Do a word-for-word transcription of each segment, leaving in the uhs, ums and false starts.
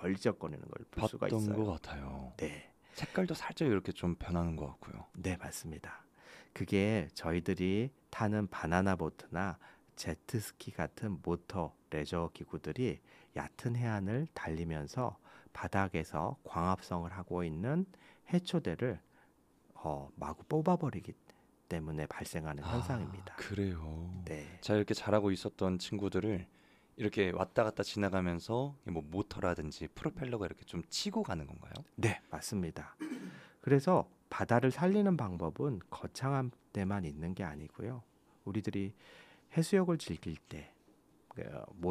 걸적거리는 걸 볼 수가 봤던 있어요. 것 같아요. 네, 색깔도 살짝 이렇게 좀 변하는 것 같고요. 네, 맞습니다. 그게 저희들이 타는 바나나 보트나 제트스키 같은 모터 레저 기구들이 얕은 해안을 달리면서 바닥에서 광합성을 하고 있는 해초대를 어, 마구 뽑아버리기 때문에 발생하는 아, 현상입니다. 그래요. 네, 자, 이렇게 잘하고 있었던 친구들을 이렇게 왔다 갔다 지나가면서 뭐 모터라든지 프로펠러가 이렇게 좀 치고 가는 건가요? 네, 맞습니다. 그래서 바다를 살리는 방법은 거창한 데만 있는 게 아니고요. 우리들이 해수욕을 즐길 때 그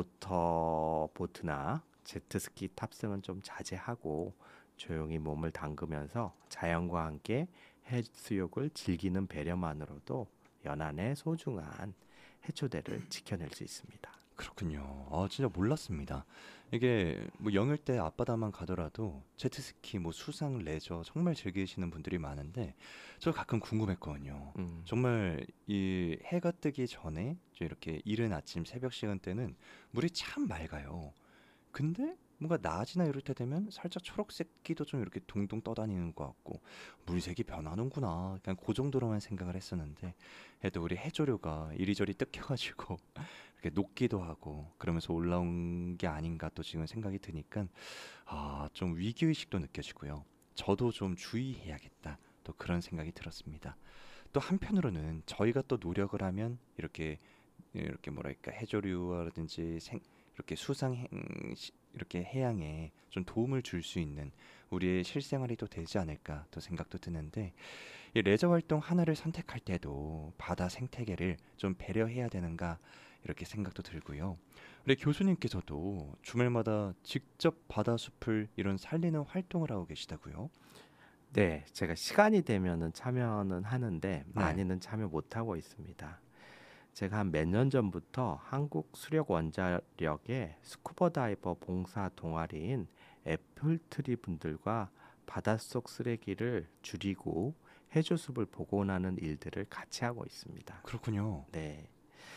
모터 보트나 제트스키 탑승은 좀 자제하고 조용히 몸을 담그면서 자연과 함께 해수욕을 즐기는 배려만으로도 연안의 소중한 해초대를 지켜낼 수 있습니다. 그렇군요. 아, 진짜 몰랐습니다. 이게 뭐 영일 때 앞바다만 가더라도 제트스키, 뭐 수상, 레저 정말 즐기시는 분들이 많은데 저 가끔 궁금했거든요. 음, 정말 이 해가 뜨기 전에 저 이렇게 이른 아침 새벽 시간대는 물이 참 맑아요. 근데 뭔가 낮이나 이럴 때 되면 살짝 초록색기도 좀 이렇게 동동 떠다니는 것 같고 물색이 변하는구나. 그냥 그 정도로만 생각을 했었는데 해도 우리 해조류가 이리저리 뜯겨가지고 이렇게 녹기도 하고 그러면서 올라온 게 아닌가 또 지금 생각이 드니까 아, 좀 위기의식도 느껴지고요. 저도 좀 주의해야겠다. 또 그런 생각이 들었습니다. 또 한편으로는 저희가 또 노력을 하면 이렇게 이렇게 뭐랄까 해조류라든지 생 이렇게 수상 행 시- 이렇게 해양에 좀 도움을 줄 수 있는 우리의 실생활이 또 되지 않을까 또 생각도 드는데 이 레저 활동 하나를 선택할 때도 바다 생태계를 좀 배려해야 되는가 이렇게 생각도 들고요. 우리 교수님께서도 주말마다 직접 바다 숲을 이런 살리는 활동을 하고 계시다고요? 네, 제가 시간이 되면은 참여는 하는데 네. 많이는 참여 못하고 있습니다. 제가 한 몇 년 전부터 한국 수력 원자력의 스쿠버 다이버 봉사 동아리인 애플트리 분들과 바닷속 쓰레기를 줄이고 해조숲을 복원하는 일들을 같이 하고 있습니다. 그렇군요. 네.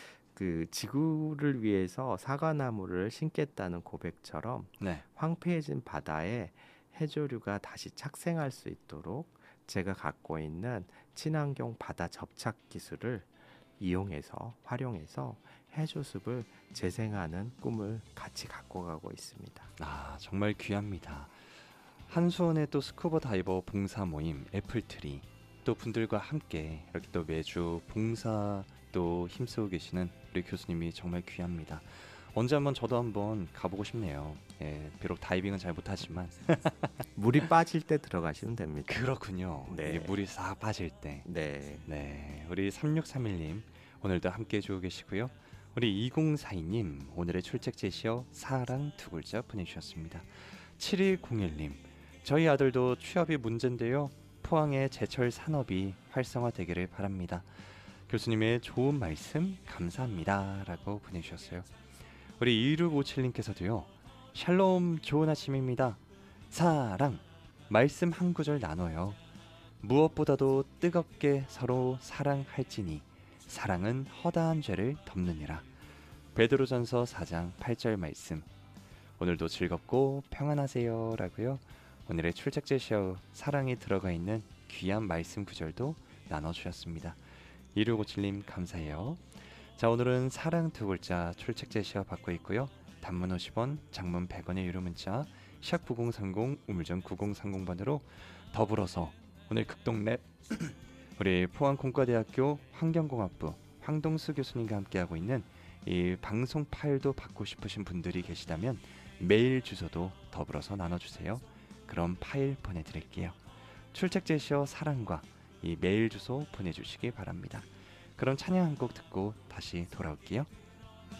그 지구를 위해서 사과나무를 심겠다는 고백처럼 네. 황폐해진 바다에 해조류가 다시 착생할 수 있도록 제가 갖고 있는 친환경 바다 접착 기술을 이용해서 활용해서 해조습을 재생하는 꿈을 같이 갖고 가고 있습니다. 아, 정말 귀합니다. 한수원의 또 스쿠버 다이버 봉사 모임 애플트리 또 분들과 함께 이렇게 또 매주 봉사 또 힘쓰고 계시는 우리 교수님이 정말 귀합니다. 언제 한번 저도 한번 가보고 싶네요. 예, 비록 다이빙은 잘 못하지만 물이 빠질 때 들어가시면 됩니다. 그렇군요. 이 네, 물이 싹 빠질 때. 네, 네, 우리 삼육삼일 님 오늘도 함께 해주고 계시고요. 우리 이공사이 님 오늘의 출첵 제시어 사랑 두 글자 보내주셨습니다. 칠일공일 님 저희 아들도 취업이 문제인데요. 포항의 제철 산업이 활성화되기를 바랍니다. 교수님의 좋은 말씀 감사합니다. 라고 보내주셨어요. 우리 이육오칠 님께서도요. 샬롬 좋은 아침입니다. 사랑 말씀 한 구절 나눠요. 무엇보다도 뜨겁게 서로 사랑할지니 사랑은 허다한 죄를 덮느니라. 베드로전서 사 장 팔 절 말씀. 오늘도 즐겁고 평안하세요 라고요. 오늘의 출첵 제시어 사랑이 들어가 있는 귀한 말씀 구절도 나눠주셨습니다. 이육오칠 님 감사해요. 자, 오늘은 사랑 두 글자 출첵 제시어 받고 있고요. 단문 오십 원, 장문 백 원의 유료 문자 샵 구공삼공 우물정 구공삼공 번으로 더불어서 오늘 극동랩 우리 포항공과대학교 환경공학부 황동수 교수님과 함께하고 있는 이 방송 파일도 받고 싶으신 분들이 계시다면 메일 주소도 더불어서 나눠주세요. 그럼 파일 보내드릴게요. 출첵 제시어 사랑과 이 메일 주소 보내주시기 바랍니다. 그럼 찬양 한 곡 듣고 다시 돌아올게요.